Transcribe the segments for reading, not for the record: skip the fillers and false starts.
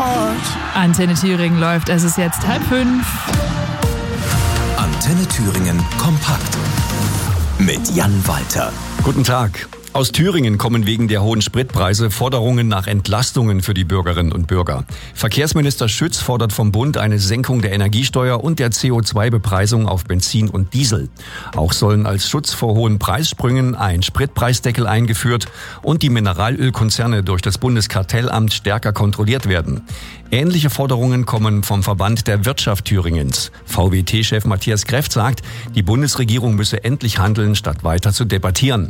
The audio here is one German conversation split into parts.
Antenne Thüringen läuft, es ist jetzt 4:30. Antenne Thüringen kompakt mit Jan Walter. Guten Tag. Aus Thüringen kommen wegen der hohen Spritpreise Forderungen nach Entlastungen für die Bürgerinnen und Bürger. Verkehrsminister Schütz fordert vom Bund eine Senkung der Energiesteuer und der CO2-Bepreisung auf Benzin und Diesel. Auch sollen als Schutz vor hohen Preissprüngen ein Spritpreisdeckel eingeführt und die Mineralölkonzerne durch das Bundeskartellamt stärker kontrolliert werden. Ähnliche Forderungen kommen vom Verband der Wirtschaft Thüringens. VWT-Chef Matthias Kreft sagt, die Bundesregierung müsse endlich handeln, statt weiter zu debattieren.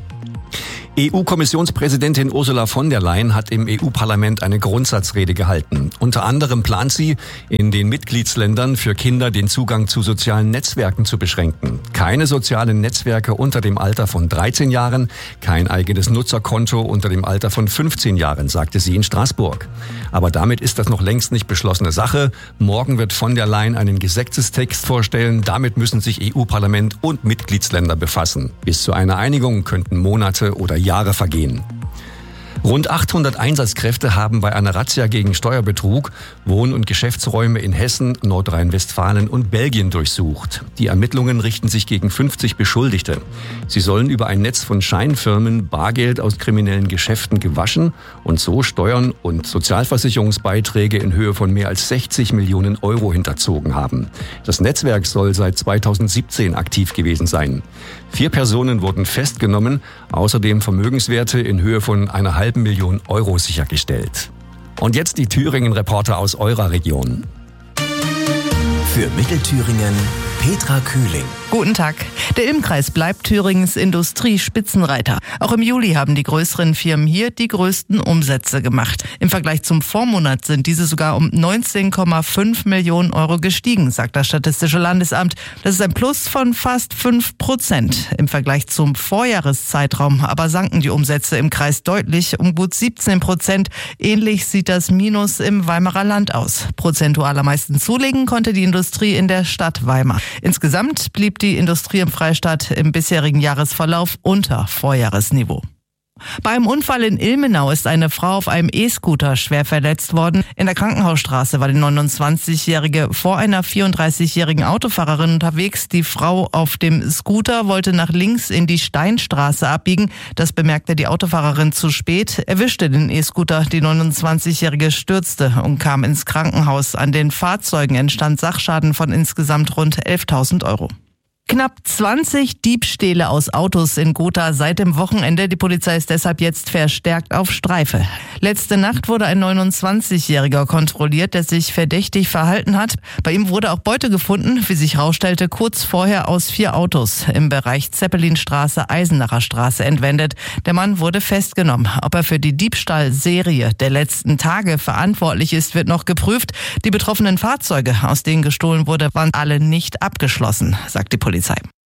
EU-Kommissionspräsidentin Ursula von der Leyen hat im EU-Parlament eine Grundsatzrede gehalten. Unter anderem plant sie, in den Mitgliedsländern für Kinder den Zugang zu sozialen Netzwerken zu beschränken. Keine sozialen Netzwerke unter dem Alter von 13 Jahren, kein eigenes Nutzerkonto unter dem Alter von 15 Jahren, sagte sie in Straßburg. Aber damit ist das noch längst nicht beschlossene Sache. Morgen wird von der Leyen einen Gesetzestext vorstellen. Damit müssen sich EU-Parlament und Mitgliedsländer befassen. Bis zu einer Einigung könnten Monate oder Jahre vergehen. Rund 800 Einsatzkräfte haben bei einer Razzia gegen Steuerbetrug Wohn- und Geschäftsräume in Hessen, Nordrhein-Westfalen und Belgien durchsucht. Die Ermittlungen richten sich gegen 50 Beschuldigte. Sie sollen über ein Netz von Scheinfirmen Bargeld aus kriminellen Geschäften gewaschen und so Steuern und Sozialversicherungsbeiträge in Höhe von mehr als 60 Millionen Euro hinterzogen haben. Das Netzwerk soll seit 2017 aktiv gewesen sein. 4 Personen wurden festgenommen, außerdem Vermögenswerte in Höhe von 1,5 Million Euro sichergestellt. Und jetzt die Thüringen-Reporter aus eurer Region. Für Mittelthüringen Petra Kühling. Guten Tag. Der Ilm-Kreis bleibt Thüringens Industriespitzenreiter. Auch im Juli haben die größeren Firmen hier die größten Umsätze gemacht. Im Vergleich zum Vormonat sind diese sogar um 19,5 Millionen Euro gestiegen, sagt das Statistische Landesamt. Das ist ein Plus von fast 5%. Im Vergleich zum Vorjahreszeitraum aber sanken die Umsätze im Kreis deutlich um gut 17%. Ähnlich sieht das Minus im Weimarer Land aus. Prozentual am meisten zulegen konnte die Industrie in der Stadt Weimar. Insgesamt blieb die Industrie im Freistaat im bisherigen Jahresverlauf unter Vorjahresniveau. Beim Unfall in Ilmenau ist eine Frau auf einem E-Scooter schwer verletzt worden. In der Krankenhausstraße war die 29-Jährige vor einer 34-jährigen Autofahrerin unterwegs. Die Frau auf dem Scooter wollte nach links in die Steinstraße abbiegen. Das bemerkte die Autofahrerin zu spät, erwischte den E-Scooter. Die 29-Jährige stürzte und kam ins Krankenhaus. An den Fahrzeugen entstand Sachschaden von insgesamt rund 11.000 Euro. Knapp 20 Diebstähle aus Autos in Gotha seit dem Wochenende. Die Polizei ist deshalb jetzt verstärkt auf Streife. Letzte Nacht wurde ein 29-Jähriger kontrolliert, der sich verdächtig verhalten hat. Bei ihm wurde auch Beute gefunden, wie sich herausstellte, kurz vorher aus 4 Autos im Bereich Zeppelinstraße, Eisenacher Straße entwendet. Der Mann wurde festgenommen. Ob er für die Diebstahlserie der letzten Tage verantwortlich ist, wird noch geprüft. Die betroffenen Fahrzeuge, aus denen gestohlen wurde, waren alle nicht abgeschlossen, sagt die Polizei.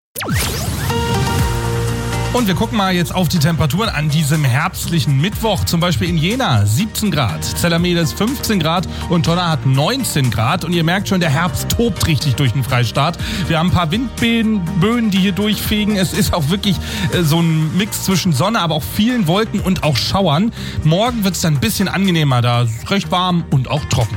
Und wir gucken mal jetzt auf die Temperaturen an diesem herbstlichen Mittwoch. Zum Beispiel in Jena 17 Grad, Zellermedes 15 Grad und Tonna hat 19 Grad. Und ihr merkt schon, der Herbst tobt richtig durch den Freistaat. Wir haben ein paar Windböen, die hier durchfegen. Es ist auch wirklich so ein Mix zwischen Sonne, aber auch vielen Wolken und auch Schauern. Morgen wird es dann ein bisschen angenehmer, da recht warm und auch trocken.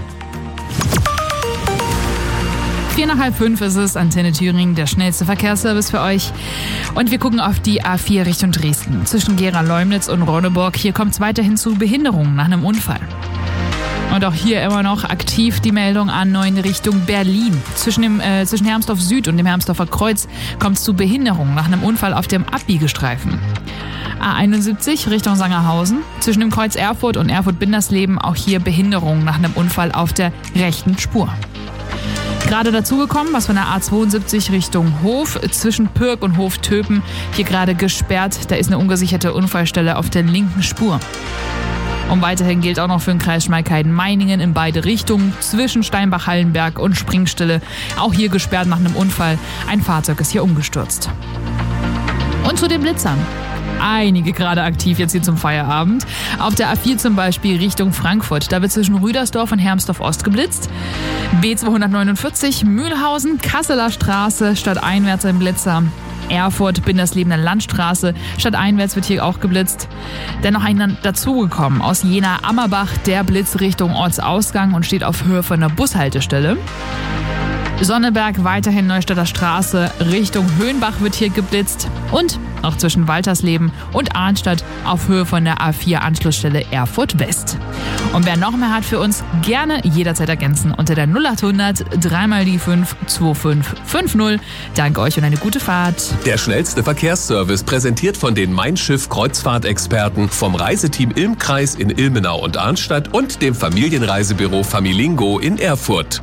4:45 ist es, Antenne Thüringen, der schnellste Verkehrsservice für euch. Und wir gucken auf die A4 Richtung Dresden. Zwischen Gera-Leumnitz und Ronneburg. Hier kommt es weiterhin zu Behinderungen nach einem Unfall. Und auch hier immer noch aktiv die Meldung A9 Richtung Berlin. Zwischen Hermsdorf Süd und dem Hermsdorfer Kreuz kommt es zu Behinderungen nach einem Unfall auf dem Abbiegestreifen. A71 Richtung Sangerhausen. Zwischen dem Kreuz Erfurt und Erfurt-Bindersleben auch hier Behinderungen nach einem Unfall auf der rechten Spur. Gerade dazugekommen, was von der A72 Richtung Hof, zwischen Pürg und Hof-Töpen, hier gerade gesperrt. Da ist eine ungesicherte Unfallstelle auf der linken Spur. Und weiterhin gilt auch noch für den Kreis Schmalkalden-Meiningen in beide Richtungen, zwischen Steinbach-Hallenberg und Springstille. Auch hier gesperrt nach einem Unfall. Ein Fahrzeug ist hier umgestürzt. Und zu den Blitzern. Einige gerade aktiv jetzt hier zum Feierabend. Auf der A4 zum Beispiel Richtung Frankfurt. Da wird zwischen Rüdersdorf und Hermsdorf Ost geblitzt. B249 Mühlhausen, Kasseler Straße, stadteinwärts ein Blitzer. Erfurt, Bindersleben Landstraße. Stadteinwärts wird hier auch geblitzt. Dennoch ein dazugekommen aus Jena-Ammerbach, der Blitz Richtung Ortsausgang und steht auf Höhe von der Bushaltestelle. Sonneberg weiterhin Neustadter Straße Richtung Höhenbach wird hier geblitzt und auch zwischen Waltersleben und Arnstadt auf Höhe von der A4 Anschlussstelle Erfurt West. Und wer noch mehr hat für uns, gerne jederzeit ergänzen unter der 0800 3x5 2550. Danke euch und eine gute Fahrt. Der schnellste Verkehrsservice präsentiert von den Mein Schiff Kreuzfahrtexperten vom Reiseteam Ilmkreis in Ilmenau und Arnstadt und dem Familienreisebüro Familingo in Erfurt.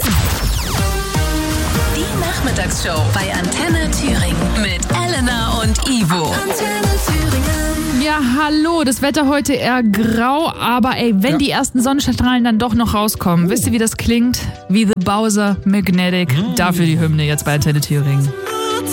Nachmittagsshow bei Antenne Thüringen mit Elena und Ivo. Antenne Thüringen. Ja, hallo, das Wetter heute eher grau, aber wenn die ersten Sonnenstrahlen dann doch noch rauskommen, wisst ihr, wie das klingt? Wie The Bowser Magnetic. Dafür die Hymne jetzt bei Antenne Thüringen.